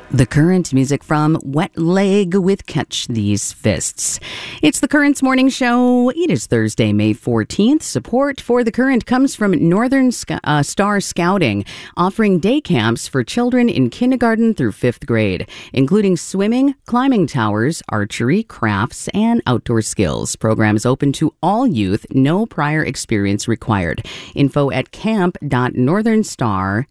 The Current, music from Wet Leg with Catch These Fists. It's the Current's morning show. It is Thursday, May 14th. Support for The Current comes from Northern Star Scouting, offering day camps for children in kindergarten through 5th grade, including swimming, climbing towers, archery, crafts, and outdoor skills. Program is open to all youth, no prior experience required. Info at camp.northernstar.org.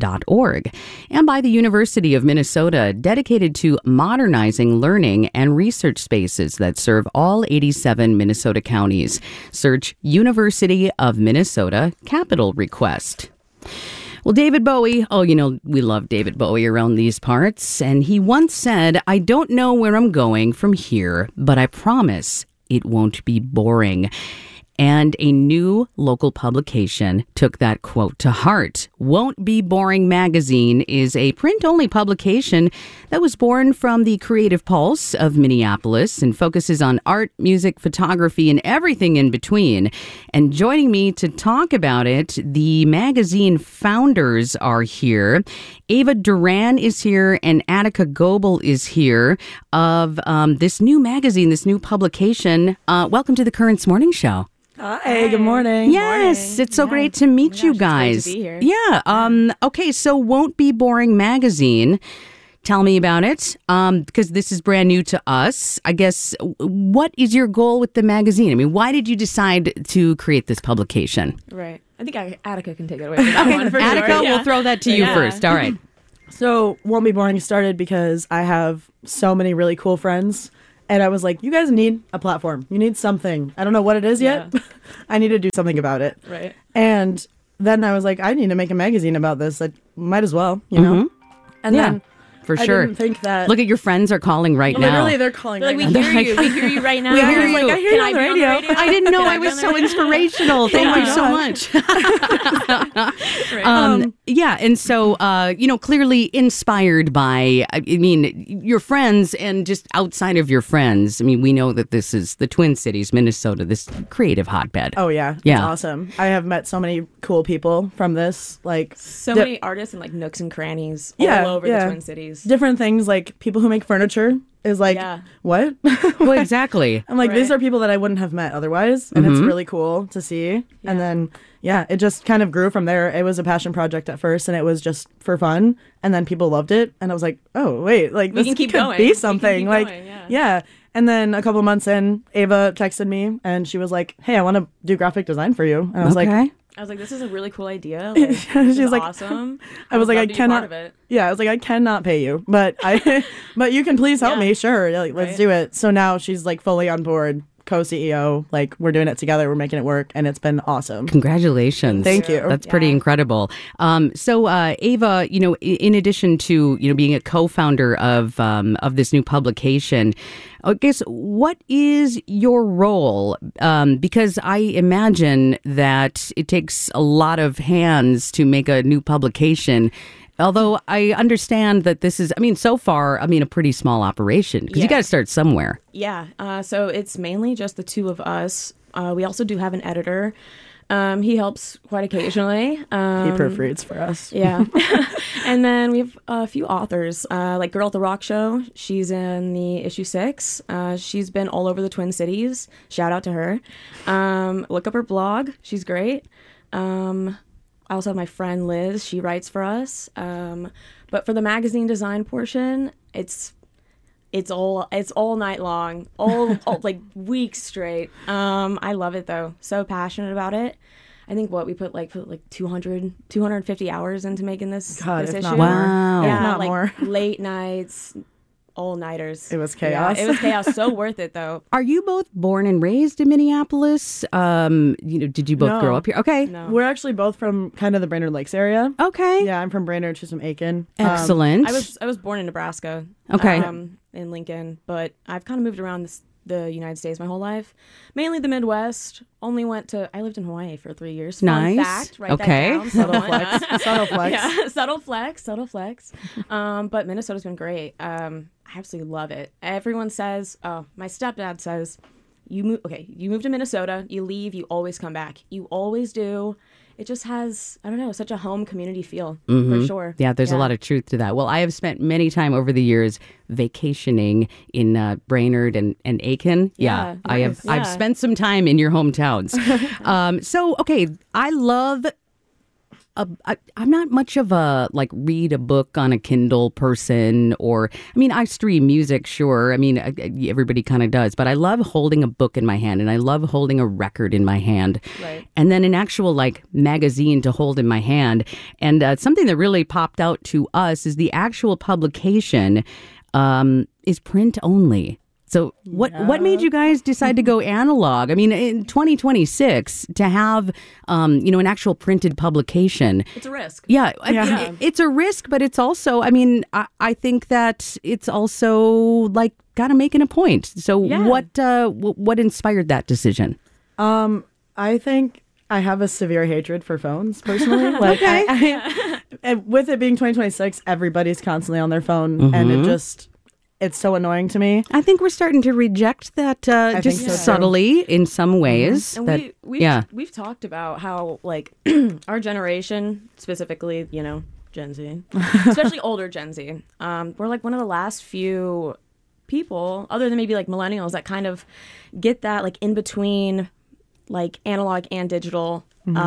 And by the University of Minnesota, dedicated to modernizing learning and research spaces that serve all 87 Minnesota counties. Search University of Minnesota Capital Request. Well, David Bowie, we love David Bowie around these parts, and he once said, "I don't know where I'm going from here, but I promise it won't be boring." And a new local publication took that quote to heart. Won't Be Boring magazine is a print-only publication that was born from the creative pulse of Minneapolis and focuses on art, music, photography, and everything in between. And joining me to talk about it, the magazine founders are here. Ava Duran is here and Attica Goebel is here of this new magazine, this new publication. Welcome to the Current's Morning Show. Hi, good morning. Yes, it's so great to meet you guys. It's great to be here. Yeah. Okay, so Won't Be Boring magazine. Tell me about it, because this is brand new to us. I guess, what is your goal with the magazine? I mean, why did you decide to create this publication? Right. I think Attica can take it away with that one for Attica, sure. we'll throw that to you first. All right. So, Won't Be Boring started because I have so many really cool friends. And I was like, you guys need a platform. You need something. I don't know what it is yet. I need to do something about it. Right. And then I was like, I need to make a magazine about this. I might as well, you know? And then For I sure. didn't think that. Look at your friends are calling right now. Literally, they're calling Like, right we now. hear you. We hear you right now. We hear you. Like, I hear you on the radio. I didn't know I was so inspirational. Thank you so much. Yeah, and so, clearly inspired by, your friends and just outside of your friends. I mean, we know that this is the Twin Cities, Minnesota, this creative hotbed. Oh, yeah. Yeah. It's awesome. I have met so many cool people from this. Like, So many artists and like nooks and crannies all over the Twin Cities. Different things, like people who make furniture is like, what? Well, exactly. I'm like, these are people that I wouldn't have met otherwise. And it's really cool to see. And then, it just kind of grew from there. It was a passion project at first and it was just for fun. And then people loved it. And I was like, oh, wait, like this can keep could going. be We something. can keep Like, going, And then a couple months in, Ava texted me and she was like, hey, I want to do graphic design for you. And I was like, this is a really cool idea. Like, She's like, awesome. I was like, I love to be cannot. part of it. Yeah, I was like, I cannot pay you, but but you can please help me. Sure, like, let's do it. So now she's like fully on board, co-CEO. Like we're doing it together. We're making it work, and it's been awesome. Congratulations. Thank you. That's pretty incredible. So Ava, in addition to being a co-founder of this new publication, I guess what is your role? Because I imagine that it takes a lot of hands to make a new publication. Although I understand that this is, so far, a pretty small operation because you got to start somewhere. Yeah. So it's mainly just the two of us. We also do have an editor. He helps quite occasionally. He proofreads for us. Yeah. And then we have a few authors, like Girl at the Rock Show. She's in the issue 6. She's been all over the Twin Cities. Shout out to her. Look up her blog. She's great. I also have my friend Liz. She writes for us. But for the magazine design portion, it's all night long, all like weeks straight. I love it though. So passionate about it. I think we put 250 hours into making this issue. Not wow. Yeah, if not more. Late nights, all-nighters. It was chaos. Yeah, it was chaos. So worth it though. Are you both born and raised in Minneapolis? Did you both grow up here? Okay. No. We're actually both from kind of the Brainerd Lakes area. Okay. Yeah, I'm from Brainerd. She's from Aiken. Excellent. I was born in Nebraska. Okay. In Lincoln, but I've kind of moved around the United States my whole life. Mainly the Midwest. I lived in Hawaii for 3 years. Nice. Fun fact. Write Okay. that down. Subtle flex. Subtle flex. Yeah, subtle flex. But Minnesota's been great. I absolutely love it. Everyone says, my stepdad says, you move. Okay, you move to Minnesota. You leave. You always come back. You always do. It just has, I don't know, such a home community feel for sure. Yeah, there's a lot of truth to that. Well, I have spent many time over the years vacationing in Brainerd and Aiken. Yeah, nice. I've spent some time in your hometowns. So, okay, I love. I'm not much of a read a book on a Kindle person, or I stream music, sure. Everybody kind of does, but I love holding a book in my hand, and I love holding a record in my hand, Right. and then an actual magazine to hold in my hand. And something that really popped out to us is the actual publication is print only. So what made you guys decide to go analog? In 2026, to have, an actual printed publication. It's a risk. Yeah, Yeah. it's a risk, but it's also, I think that it's also kind of making a point. So Yeah. what inspired that decision? I think I have a severe hatred for phones personally. And with it being 2026, everybody's constantly on their phone, and it's so annoying to me. I think we're starting to reject that just think so, too. subtly in some ways. And That, we've talked about how our generation, specifically, Gen Z, especially older Gen Z, we're one of the last few people, other than maybe millennials, that kind of get that in between analog and digital.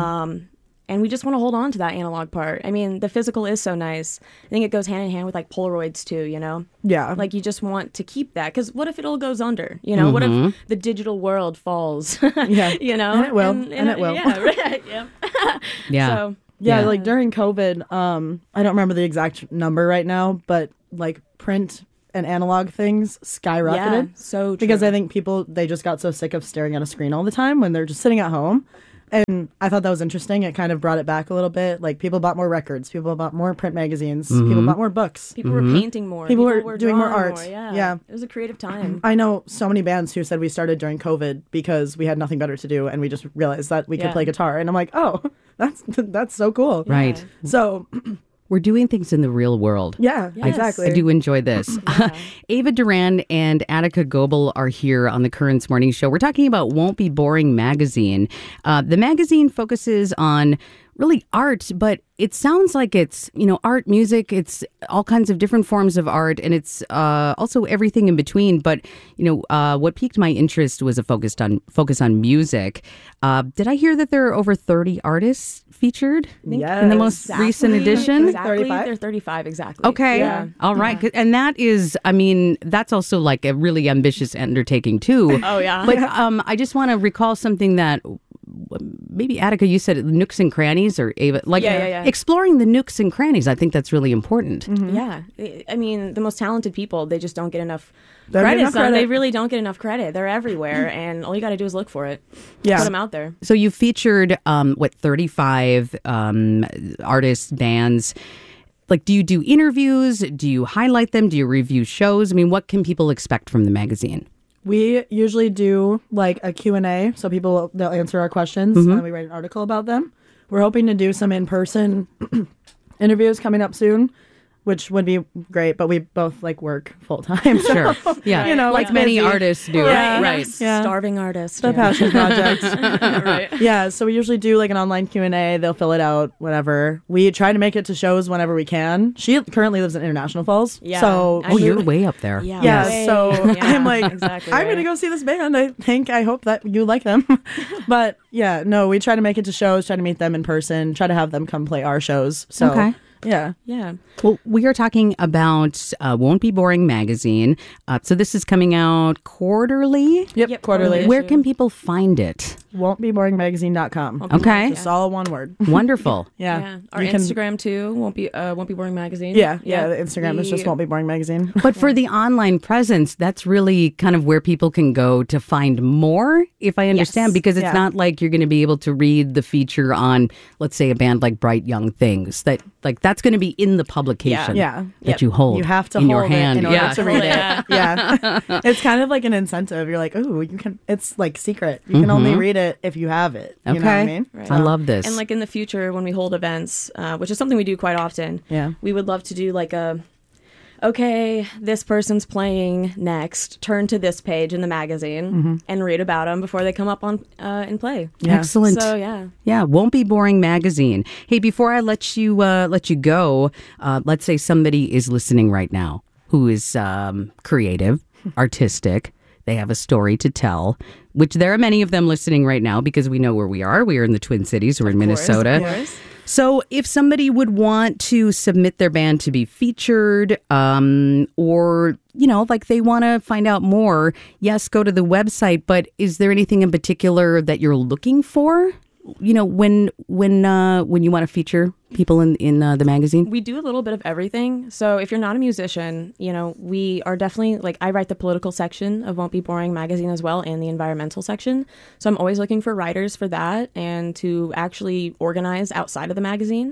And we just want to hold on to that analog part. The physical is so nice. I think it goes hand in hand with Polaroids too, Yeah. you just want to keep that, because what if it all goes under? What if the digital world falls? Yeah. And it will. And it will. Yeah, right. Yeah. yeah. So, Yeah, during COVID, I don't remember the exact number right now, but print and analog things skyrocketed. yeah, so true. Because I think people, they just got so sick of staring at a screen all the time when they're just sitting at home. And I thought that was interesting. It kind of brought it back a little bit. People bought more records. People bought more print magazines. People bought more books. people were painting more. People were doing more drawing art. Yeah. It was a creative time. I know so many bands who said we started during COVID because we had nothing better to do, and we just realized that we could Yeah. play guitar. And I'm like, oh, that's so cool. Right. So, We're doing things in the real world. yeah, Yes. exactly. I do enjoy this. Ava Duran and Attica Goebel are here on the Currents Morning Show. We're talking about Won't Be Boring magazine. The magazine focuses on really art, but it sounds like it's, art, music, it's all kinds of different forms of art, and it's also everything in between. But, what piqued my interest was a focus on music. Did I hear that there are over 30 artists featured Yes. in the most recent edition? Exactly. 35? They're 35, exactly. Okay. Yeah. All right. And that is, that's also a really ambitious undertaking too. Oh, yeah. But I just want to recall something that maybe Attica, you said nooks and crannies, or Ava, Yeah. exploring the nooks and crannies. I think that's really important. Yeah. The most talented people, they just don't get enough Don't get credit. enough credit. They really don't get enough credit. They're everywhere, and all you got to do is look for it. Yeah. Put them out there. So you featured 35 artists, bands. Do you do interviews? Do you highlight them? Do you review shows? What can people expect from the magazine? We usually do a Q&A, so they'll answer our questions, and we write an article about them. We're hoping to do some in-person interviews coming up soon, which would be great, but we both work full time. So, Sure. Yeah. it's Many busy. artists do. Yeah. Right. Yeah. Starving artist. The passion project. Right. Yeah, so we usually do an online Q&A. They'll fill it out, whatever. We try to make it to shows whenever we can. She currently lives in International Falls. Yeah. So I Oh, knew- you're way up there. Yeah. yeah, Way- so yeah, I'm exactly I'm right. going to go see this band. I hope that you like them. But yeah, no, we try to make it to shows, try to meet them in person, try to have them come play our shows. So Okay. yeah. Yeah. Well, we are talking about Won't Be Boring magazine. So this is coming out quarterly. Yep, quarterly. quarterly. Where can people find it? Won'tbeboringmagazine.com. Okay. It's all one word. Wonderful. Yeah. Yeah. Our You can- Instagram too won't be boring magazine. Yeah, the Instagram is just Won't Be Boring Magazine. But for the online presence, that's really kind of where people can go to find more, if I understand, Yes. because it's Yeah. not like you're going to be able to read the feature on, let's say, a band like Bright Young Things. That's going to be in the publication Yeah. that Yep. you hold You have to in hold your hand. it in order yeah. to read Yeah. it. Yeah. It's kind of like an incentive. You're like, oh, you can, it's secret. You can only read it if you have it. You know what I Okay. mean? Right. I love this. And in the future, when we hold events, which is something we do quite often, Yeah. we would love to do okay, this person's playing next. Turn to this page in the magazine and read about them before they come up on and play. Yeah. Excellent. So yeah. Yeah, Won't Be Boring magazine. Hey, before I let you go, let's say somebody is listening right now who is creative, artistic. They have a story to tell, which there are many of them listening right now because we know where we are. We are in the Twin Cities. We're in Minnesota. Of course. So if somebody would want to submit their band to be featured, or, like they want to find out more, yes, go to the website. But is there anything in particular that you're looking for? When you want to feature people in the magazine? We do a little bit of everything. So if you're not a musician, we are definitely, I write the political section of Won't Be Boring magazine as well, and the environmental section. So I'm always looking for writers for that and to actually organize outside of the magazine.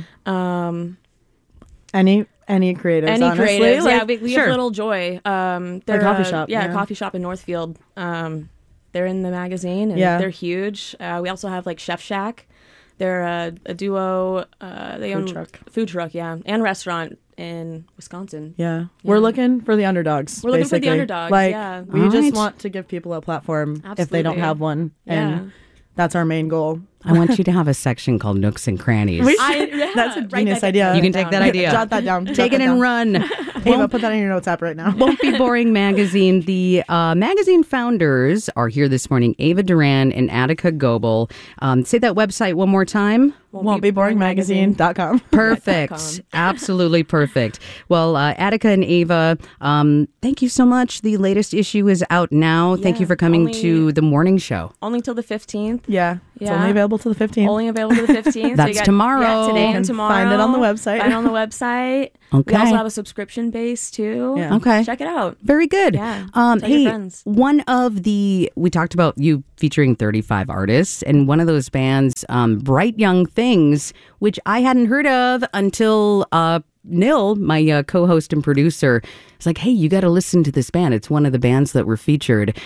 Any creatives, Any honestly. creatives. Yeah, we have Little Joy. They're a coffee shop. Yeah, a coffee shop in Northfield. They're in the magazine, and they're huge. We also have Chef Shack. They're a duo. They own food truck, and restaurant in Wisconsin. Yeah. We're looking for the underdogs. We're looking for the basically. underdogs. We just want to give people a platform if they don't have one, and that's our main goal. I want you to have a section called Nooks and Crannies. That's a genius idea. You can take that idea. Jot that down. Take it and run. Ava, put that in your notes app right now. Won't Be Boring magazine. The magazine founders are here this morning, Ava Duran and Attica Goebel. Say that website one more time. Won'tbeboringmagazine.com. Perfect. Absolutely perfect. Well, Attica and Ava, thank you so much. The latest issue is out now. Thank you for coming to the morning show. Only till the 15th. Yeah. It's only available till the 15th. Only available till the 15th. That's tomorrow. Yeah, today and tomorrow. Find it on the website. Find it on the website. Okay. We also have a subscription base too. Yeah. Okay. Check it out. Very good. Yeah. Tell your friends. We talked about you featuring 35 artists, and one of those bands, Bright Young Things, which I hadn't heard of until Nil, my co-host and producer, is like, hey, you got to listen to this band. It's one of the bands that were featured.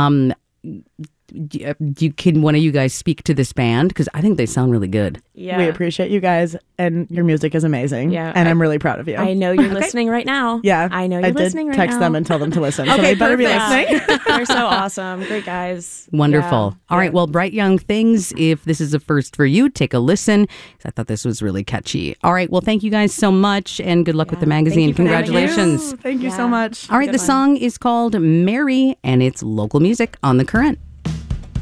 Can one of you guys speak to this band? Because I think they sound really good. Yeah. We appreciate you guys, and your music is amazing. Yeah. And I'm really proud of you. I know you're listening right now. Yeah. I know you're listening right now. I did text them and tell them to listen. So Okay, they better be perfect. listening. They're so awesome. Great guys. Wonderful. Yeah. All right. Well, Bright Young Things, if this is a first for you, take a listen. I thought this was really catchy. All right. Well, thank you guys so much, and good luck with the magazine. Thank you for having us. Congratulations. Thank you so much. All right. The song is called Mary, and it's local music on The Current.